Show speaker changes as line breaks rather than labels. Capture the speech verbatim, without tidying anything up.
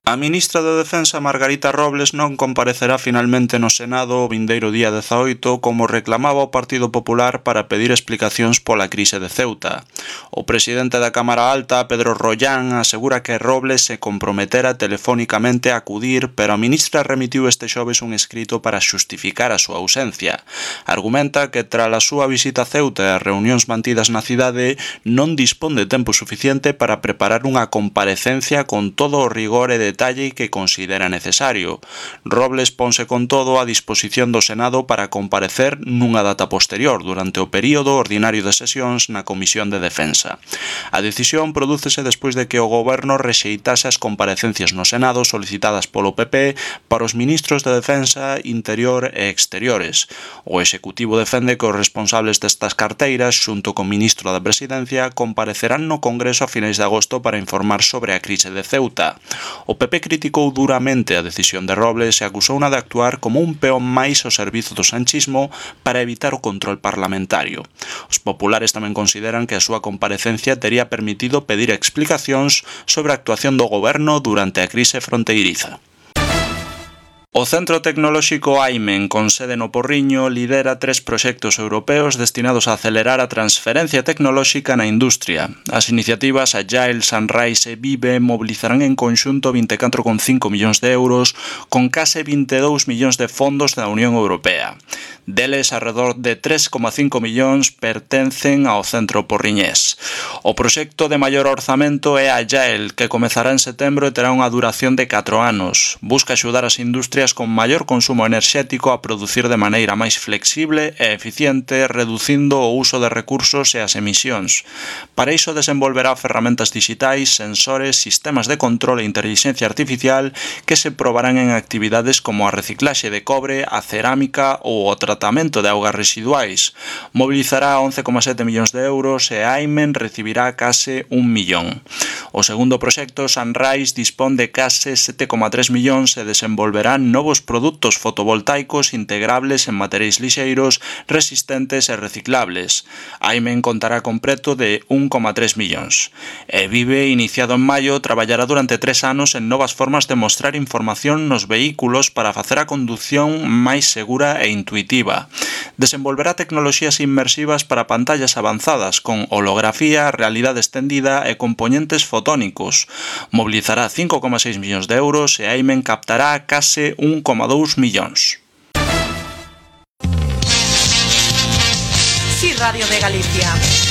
A ministra de Defensa, Margarita Robles, non comparecerá finalmente no Senado o vindeiro día dezaoito como reclamaba o Partido Popular para pedir explicacións pola crise de Ceuta. O presidente da Cámara Alta, Pedro Rollán, asegura que Robles se comprometera telefónicamente a acudir, pero a ministra remitiu este xoves un escrito para xustificar a súa ausencia. Argumenta que tras a súa visita a Ceuta e as reunións mantidas na cidade non dispón de tempo suficiente para preparar unha comparecencia con todo o rigor e de detalle que considera necesario. Robles ponse con todo a disposición do Senado para comparecer nunha data posterior durante o período ordinario de sesións na Comisión de Defensa. A decisión prodúcese despois de que o Goberno rexeitase as comparecencias no Senado solicitadas polo P P para os ministros de Defensa, Interior e Exteriores. O Executivo defende que os responsables destas carteiras, xunto co ministro da Presidencia, comparecerán no Congreso a finais de agosto para informar sobre a crise de Ceuta. O P P criticou duramente a decisión de Robles e acusouna de actuar como un peón máis ao servizo do sanchismo para evitar o control parlamentario. Os populares tamén consideran que a súa comparecencia tería permitido pedir explicacións sobre a actuación do goberno durante a crise fronteiriza. O Centro Tecnolóxico AIMEN, con sede no Porriño, lidera tres proxectos europeos destinados a acelerar a transferencia tecnolóxica na industria. As iniciativas Agile, Sunrise e Vive mobilizarán en conxunto vinte e catro coma cinco millóns de euros con case vinte e dous millóns de fondos da Unión Europea. Deles, arredor de tres coma cinco millóns pertencen ao Centro Porriñés. O proxecto de maior orzamento é Agile, que comezará en setembro e terá unha duración de catro anos. Busca axudar as industrias con maior consumo enerxético a producir de maneira máis flexible e eficiente, reducindo o uso de recursos e as emisións. Para iso desenvolverá ferramentas digitais, sensores, sistemas de control e inteligencia artificial que se probarán en actividades como a reciclaxe de cobre, a cerámica ou o tratamento de augas residuais. Mobilizará once coma sete millóns de euros e AIMEN recibirá case un millón. O segundo proxecto, Sunrise, dispón de case sete coma tres millóns e desenvolverán novos produtos fotovoltaicos integrables en materiais lixeiros, resistentes e reciclables. AIMEN contará con preto de un coma tres millóns. E Vive, iniciado en maio, traballará durante tres anos en novas formas de mostrar información nos vehículos para facer a condución máis segura e intuitiva. Desenvolverá tecnoloxías inmersivas para pantallas avanzadas con holografía, realidade extendida e componentes fotónicos. Mobilizará cinco coma seis millóns de euros e AIMEN captará case un coma dous millóns.
Sí, Radio de Galicia.